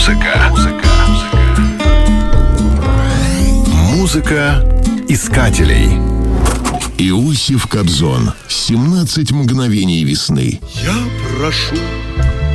Музыка искателей. Иосиф Кобзон. 17 мгновений весны. Я прошу